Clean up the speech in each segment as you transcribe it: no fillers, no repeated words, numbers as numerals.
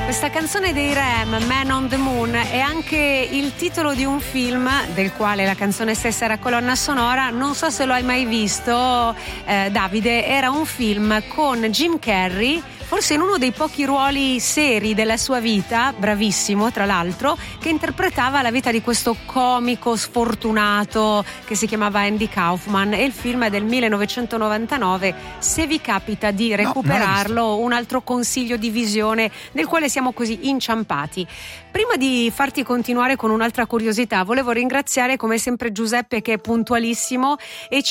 Questa canzone dei Rem, Man on the Moon, è anche il titolo di un film del quale la canzone stessa era colonna sonora. Non so se lo hai mai visto, Davide. Era un film con Jim Carrey, forse in uno dei pochi ruoli seri della sua vita, bravissimo tra l'altro, che interpretava la vita di questo comico sfortunato che si chiamava Andy Kaufman, e il film è del 1999. Se vi capita di recuperarlo, un altro consiglio di visione del quale siamo così inciampati. Prima di farti continuare con un'altra curiosità, volevo ringraziare come sempre Giuseppe, che è puntualissimo e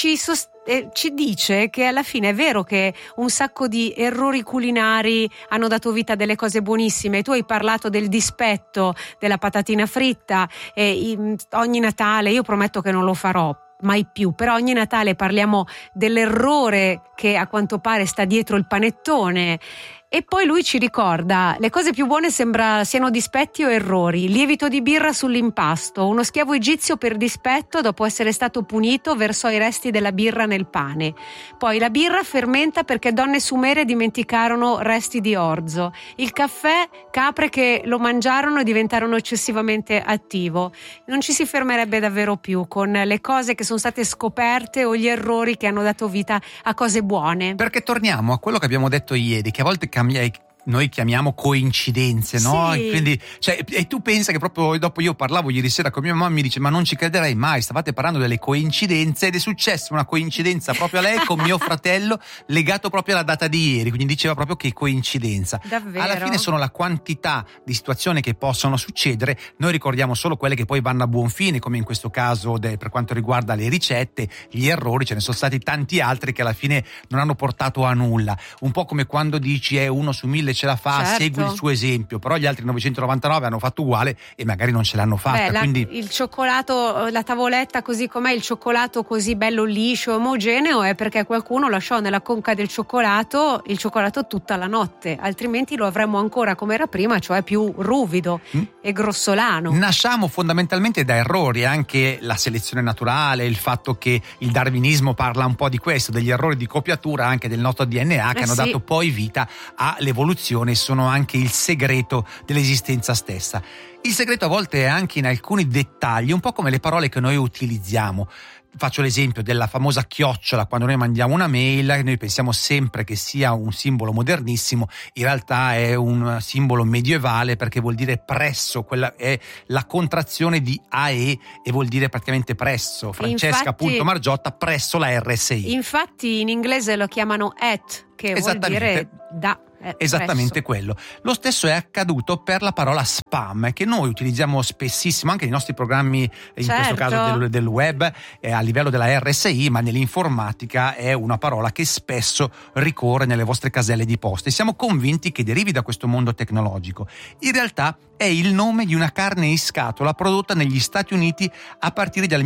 ci dice che alla fine è vero che un sacco di errori culinari hanno dato vita a delle cose buonissime. Tu hai parlato del dispetto della patatina fritta, e ogni Natale, io prometto che non lo farò mai più, però ogni Natale parliamo dell'errore che a quanto pare sta dietro il panettone. E poi lui ci ricorda: le cose più buone sembra siano dispetti o errori. Lievito di birra sull'impasto. Uno schiavo egizio per dispetto, dopo essere stato punito, versò i resti della birra nel pane. Poi la birra fermenta perché donne sumere dimenticarono resti di orzo. Il caffè, capre che lo mangiarono e diventarono eccessivamente attivo. Non ci si fermerebbe davvero più con le cose che sono state scoperte o gli errori che hanno dato vita a cose buone. Perché torniamo a quello che abbiamo detto ieri, che a volte noi chiamiamo coincidenze, no? Sì. E quindi, e tu pensa che proprio dopo, io parlavo ieri sera con mia mamma, mi dice: ma non ci crederai mai, stavate parlando delle coincidenze, ed è successa una coincidenza proprio a lei con mio fratello, legato proprio alla data di ieri, quindi diceva proprio che coincidenza. Davvero? Alla fine sono la quantità di situazioni che possono succedere, noi ricordiamo solo quelle che poi vanno a buon fine, come in questo caso per quanto riguarda le ricette. Gli errori, ce ne sono stati tanti altri che alla fine non hanno portato a nulla, un po' come quando dici uno su 1000 ce la fa, certo, segui il suo esempio, però gli altri 999 hanno fatto uguale e magari non ce l'hanno fatta. Quindi il cioccolato, la tavoletta così com'è, il cioccolato così bello liscio, omogeneo, è perché qualcuno lasciò nella conca del cioccolato il cioccolato tutta la notte, altrimenti lo avremmo ancora come era prima, cioè più ruvido e grossolano. Nasciamo fondamentalmente da errori, anche la selezione naturale, il fatto che il darwinismo parla un po' di questo, degli errori di copiatura anche del nostro DNA che hanno dato poi vita all'evoluzione, e sono anche il segreto dell'esistenza stessa. Il segreto a volte è anche in alcuni dettagli, un po' come le parole che noi utilizziamo. Faccio l'esempio della famosa chiocciola. Quando noi mandiamo una mail, noi pensiamo sempre che sia un simbolo modernissimo, in realtà è un simbolo medievale, perché vuol dire presso, quella è la contrazione di AE e vuol dire praticamente presso. Francesca.Margiotta presso la RSI. Infatti in inglese lo chiamano at, che vuol dire da. Esattamente quello. Lo stesso è accaduto per la parola spam, che noi utilizziamo spessissimo anche nei nostri programmi, in questo caso del web, a livello della RSI, ma nell'informatica è una parola che spesso ricorre nelle vostre caselle di posta e siamo convinti che derivi da questo mondo tecnologico. In realtà è il nome di una carne in scatola prodotta negli Stati Uniti a partire dal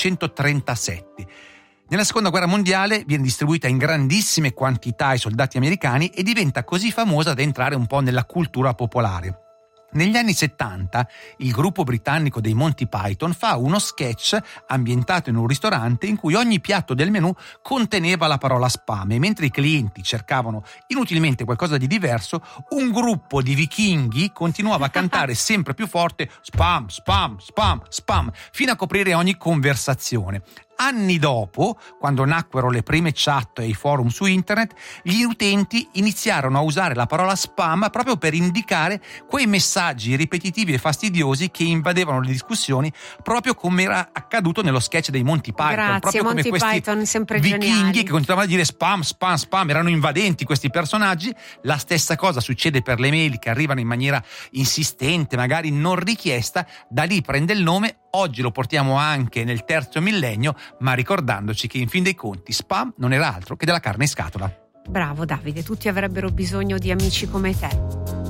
1937. Nella seconda guerra mondiale viene distribuita in grandissime quantità ai soldati americani e diventa così famosa da entrare un po' nella cultura popolare. Negli anni 70 il gruppo britannico dei Monty Python fa uno sketch ambientato in un ristorante in cui ogni piatto del menù conteneva la parola spam, e mentre i clienti cercavano inutilmente qualcosa di diverso, un gruppo di vichinghi continuava a cantare sempre più forte spam, spam, spam, spam, fino a coprire ogni conversazione. Anni dopo, quando nacquero le prime chat e i forum su internet, gli utenti iniziarono a usare la parola spam proprio per indicare quei messaggi ripetitivi e fastidiosi che invadevano le discussioni, proprio come era accaduto nello sketch dei Monty Python. Grazie, proprio Monty come questi Python, sempre vichinghi geniali, che continuavano a dire spam, spam, spam, erano invadenti questi personaggi. La stessa cosa succede per le mail che arrivano in maniera insistente, magari non richiesta, da lì prende il nome. Oggi lo portiamo anche nel terzo millennio, ma ricordandoci che in fin dei conti spam non era altro che della carne in scatola. Bravo Davide, tutti avrebbero bisogno di amici come te.